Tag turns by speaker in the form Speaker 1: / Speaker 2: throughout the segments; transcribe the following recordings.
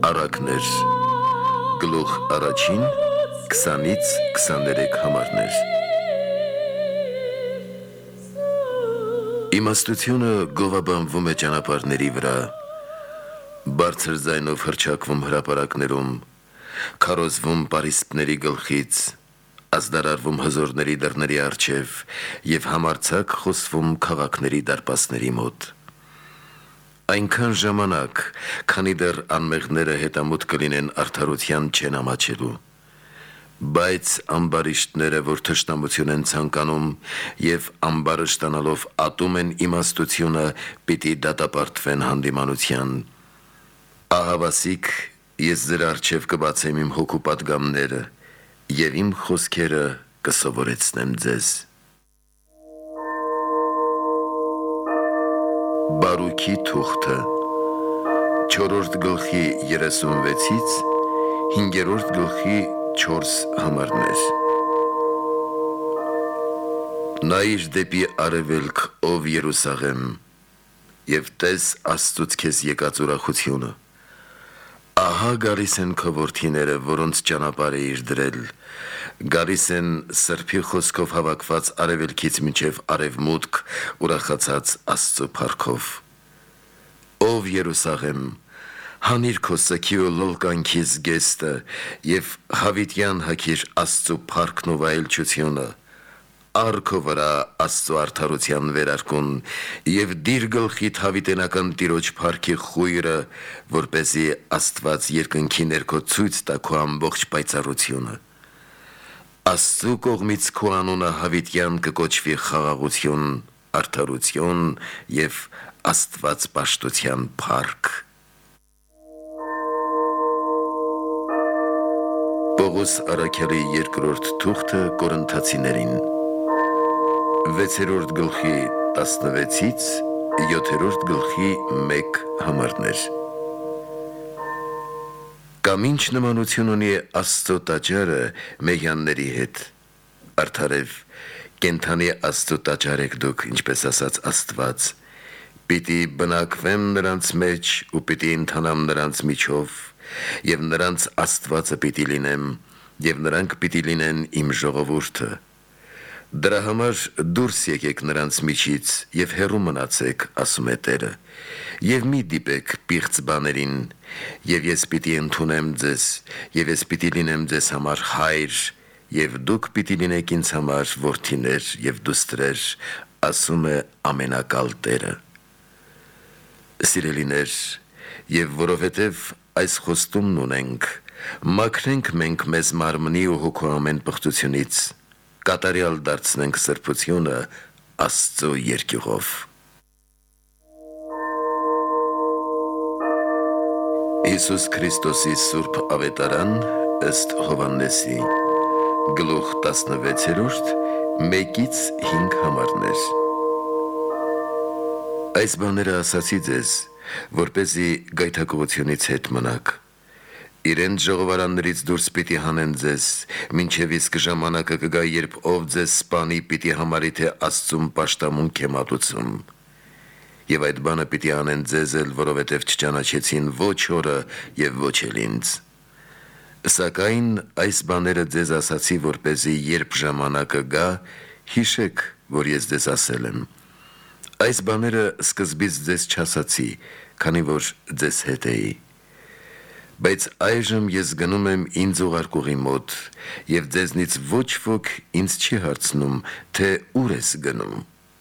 Speaker 1: Առակներ, գլուխ առաջին, 20-ից 23 համարներ։ Իմաստությունը գովաբանվում է ճանապարհների վրա, բարձր ձայնով հռչակվում հրապարակներում, քարոզվում պարիսպների գլխից, ազդարարվում հզորների դռների առջև և համարձակ խոսվում քաղաքների դարպասների մոտ։ Այնքան ժամանակ, քանի դեռ անմեղները հետամուտ կլինեն արդարության չեն ամաչելու, բայց ամբարիշտները, որ թշնամություն են ցանկանում և ամբարը ստանալով ատում են իմաստությունը, պիտի դատապարտվեն հանդիմանության։ Ահավասիկ, ես ձեր առջև կբացեմ իմ հոգու պատգամները և իմ խոսքերը կսովորեցնեմ ձեզ։ Բարուքի թուղթը 4-րդ գլխի 36-ից 5-րդ գլխի 4 համարներ։ Նայիր դեպի արևելք, ով Երուսաղեմ, և տես Աստծուց քեզ եկած ուրախությունը։ Ահա գալիս են քո որդիները, որոնց ճանապարհ էիր դրել, գալիս են սրբի խոսքով հավաքված արևելքից մինչև արևմուտք, ուրախացած Աստծու փառքով։ Ով Երուսաղեմ, հանիր քո սգի ու լոլկանքի զգեստը և հավիտյան հագիր Աստծու փառքն ու վայելչությունը, առ քո վրա Աստծու արդարության վերարկուն և դիր գլխիդ հավիտենական Տիրոջ փառքի խույրը, որպեսզի Աստված երկնքի ներքո ցույց տա քո ամբողջ պայծառությունը։ Աստծու կողմից քո անունը հավիտյան կկոչվի խաղաղություն, արդարություն և աստվածպաշտության փառք։ Պողոս առաքյալի երկրորդ թուղթը Կորինթացիներին 6-րդ գլխի 16-ից 7-րդ գլխի 1 համարներ։ Կամ ինչ նմանություն ունի Աստծո տաճարը մեհյանների հետ, արդարև կենդանի Աստծո տաճար եք դուք, ինչպես ասաց Աստված, պիտի բնակվեմ նրանց մեջ ու պիտի ընթանամ նրանց միջով, և նրանց Աստվածը պիտի լինեմ, և նրանք պիտի լինեն իմ ժողովուրդը։ Դրա համար դուրս եկեք նրանց միջից և հեռու մնացեք, ասում է Տերը, և մի դիպեք պիղծ բաներին, և ես պիտի ընդունեմ ձեզ, և ես պիտի լինեմ ձեզ համար հայր, և դուք պիտի լինեք ինձ համար որդիներ և դուստրեր, ասում է ամենակալ Տերը։ Սիրելիներ, և որովհետև այս խոստումն ունենք, մաքրենք մենք մեզ մարմնի ու հոգու ամեն պղծությունից, կատարյալ դարձնենք սրբությունը Աստծո երկյուղով։ Հիսուս Քրիստոսի Սուրբ Ավետարան ըստ Հովհաննեսի, գլուխ 16, 1-ից 5 համարներ։ Այս բաները ասացի ձեզ, որպեսզի գայթակղությունից հետ մնաք։ Իրենց ժողովարաններից դուրս պիտի հանեն ձեզ, մինչև իսկ ժամանակը կգա, երբ ով ձեզ սպանի, պիտի համարի, թե Աստծուն պաշտամունք է մատուցում։ Եվ այդ բանը պիտի անեն ձեզ էլ, որովհետև չճանաչեցին ոչ օրը և ոչ էլ ինձ։ Սակայն այս բաները ձեզ ասացի, որպեսզի երբ ժամանակը գա, հիշեք, որ ես ձեզ ասել եմ։ Այս բաները սկզբից ձեզ չասացի, քանի որ ձեզ հետ էի։ Բայց այժմ ես գնում եմ ինձ ուղարկողի մոտ, և ձեզնից ոչ ոք ինձ չի հարցնում, թե ուր ես գնում։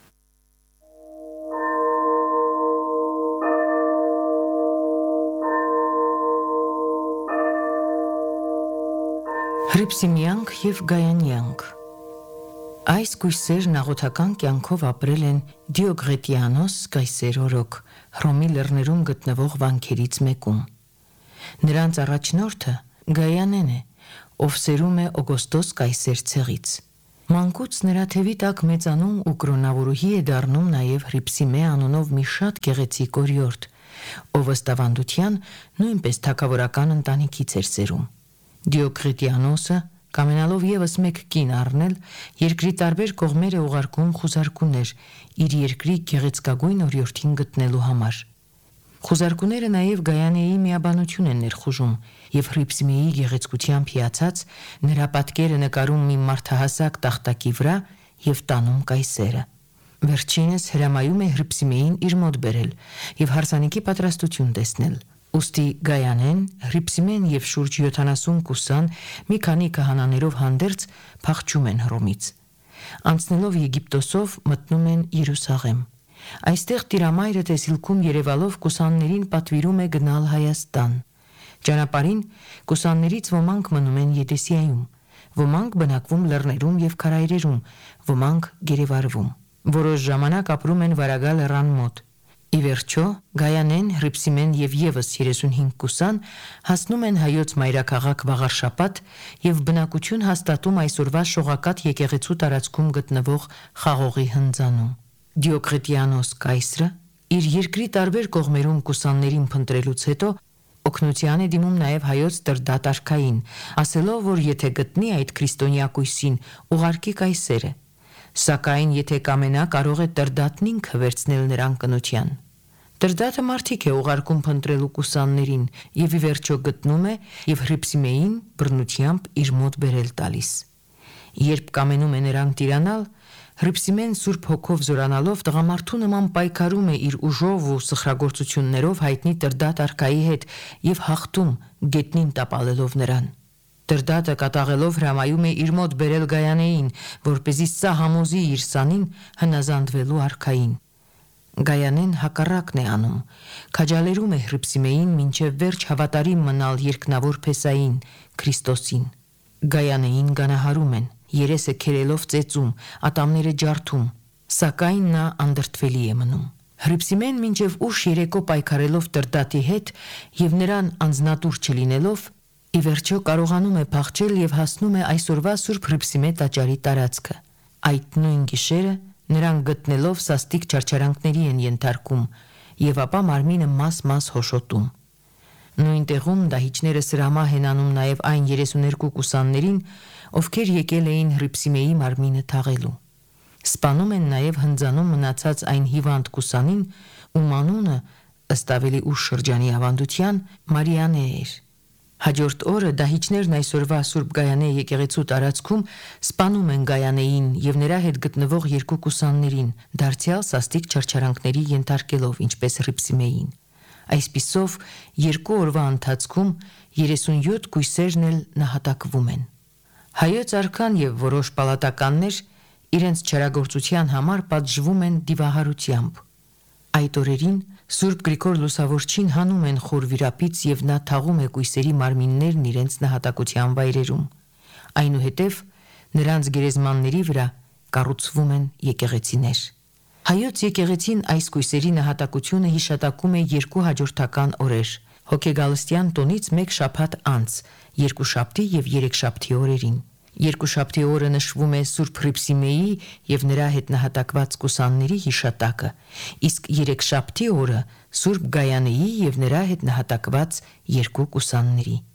Speaker 2: Հռիփսիմյանք և Գայանյանք։ Այս կույսերն աղոթական կյանքով ապրել են Դիոգրետիանոս կայսեր օրոք, Հռոմի լեռներում գտնվող վանքերից մեկում։ Նրանց առաջնորդը Գայանեն է, ով սերում է Օգոստոս կայսեր ցեղից։ Մանկուց նրա թևի տակ մեծանում ու կրոնավորուհի է դառնում նաև Հռիփսիմե անունով մի շատ գեղեցիկ օրիորդ, ով ըստ ավանդության նույնպես թագավորական ընտանիքից էր սերում։ Դիոգրետիանոսը, կամենալով ևս մեկ կին առնել, երկրի տարբեր կողմեր է ուղարկում խուզարկուներ իր երկրի գեղեցկագույն օրիորդին գտնելու համար։ Խուզարկուները նաև Գայանեի միաբանություն են ներխուժում եւ Հռիփսիմեի գեղեցկությամբ հիացած նրա պատկերը նկարում մի մարդահասակ տախտակի վրա եւ տանում կայսերը։ Վերջինս հրամայում է Հռիփսիմեին իր մոտ բերել եւ հարսանիքի պատրաստություն տեսնել։ Ուստի Գայանեն, Հռիփսիմեն եւ շուրջ 70 կուսան մի քանի քահանաներով հանդերձ փախչում են Հռոմից։ Անցնելով Եգիպտոսով մտնում են Երուսաղեմ։ Այստեղ Տիրամայրը տեսիլքում Երևալով կուսաններին պատվիրում է գնալ Հայաստան։ Ճանապարհին կուսաններից ոմանք մնում են Եդեսիայում, ոմանք բնակվում լեռներում եւ քարայրերում, ոմանք գերեվարվում։ Որոշ ժամանակ ապրում են Վարագա լեռան մոտ։ Ի վերջո Գայանեն, Հռիփսիմեն եւ եւս 35 կուսան հասնում են հայոց մայրաքաղաք Վաղարշապատ եւ բնակություն հաստատում այսօրվա Շողակաթ եկեղեցու տարածքում գտնվող Խաղողի հնձանում։ Դիոկրետիանոս կայսրը իր երկրի տարբեր կողմերում կուսաններին փնտրելուց հետո օգնության է դիմում նաև հայոց Տրդատ արքային, ասելով, որ եթե գտնի այդ քրիստոնյա կույսին, ուղարկի կայսերը, սակայն եթե կամենա, կարող է Տրդատն ինքը վերցնել նրան կնության։ Տրդատը մարդիկ է ուղարկում փնտրելու կուսաններին եւ ի վերջո գտնում է եւ Հռիփսիմեին բռնությամբ իր մոտ բերել տալիս։ Երբ կամենում է նրան տիրանալ, Հռիփսիմեն Սուրբ Հոգով զորանալով տղամարդու նման պայքարում է իր ուժով ու սխրագործություններով հայտնի Տրդատ արքայի հետ եւ հաղթում գետնին տապալելով նրան։ Տրդատը կատաղելով հրամայում է իր մոտ բերել Գայանեին, որպեսզի սա համոզի իր սանին հնազանդվելու արքային։ Գայանեն հակառակն է անում, քաջալերում է Հռիփսիմեին մինչև վերջ հավատարիմ մնալ երկնավոր Փեսային, Քրիստոսին։ Գայանեին գանահարում են, երեսը քերելով ծեծում, ատամները ջարդում, սակայն նա անդրդվելի է մնում։ Հռիփսիմեն մինչև ուշ երեկո պայքարելով Տրդատի հետ եւ նրան անձնատուր չլինելով, ի վերջո կարողանում է փախչել եւ հասնում է այսօրվա Սուրբ Հռիփսիմե տաճարի տարածքը։ Այդ նույն գիշերը նրան գտնելով սաստիկ չարչարանքների են ենթարկում եւ ապա մարմինը մաս-մաս հոշոտում։ Նույն տեղում դահիճները սրամահ են անում նաև այն 32 կուսաններին, ովքեր եկել էին Հռիփսիմեի մարմինը թաղելու։ Սպանում են նաև հնձանում մնացած այն հիվանդ կուսանին, ում անունը ըստ ավելի ուշ շրջանի ավանդության Մարիանե էր։ Հաջորդ օրը դահիճներն այսօրվա Սուրբ Գայանե եկեղեցու տարածքում սպանում են Գայանեին եւ նրա հետ գտնվող երկու կուսաններին, դարձյալ սաստիկ չարչարանքների ենթարկելով, ինչպես Հռիփսիմեին։ Այսպիսով 2 օրվա ընթացքում 37 կույսերն էլ նահատակվում են։ Հայոց արքան եւ որոշ պալատականներ իրենց չարագործության համար պատժվում են դիվահարությամբ։ Այդ օրերին Սուրբ Գրիգոր Լուսավորչին հանում են խոր վիրապից եւ նա թաղում է կույսերի մարմիններն իրենց նահատակության վայրերում։ Այնուհետև նրանց գերեզմանների վրա կառուցվում են եկեղեցիներ։ Հայոց եկեղեցին այս կույսերի նահատակությունը հիշատակում է 2 հաջորդական օրեր՝ հոգեգալստյան տոնից 1 շաբաթ անց, 2շաբթի եւ 3շաբթի օրերին։ 2շաբթի օրը նշվում է Սուրբ Հռիփսիմեի եւ նրա հետ նահատակված կուսանների հիշատակը, իսկ 3շաբթի օրը Սուրբ Գայանեի եւ նրա հետ նահատակված 2 կուսանների։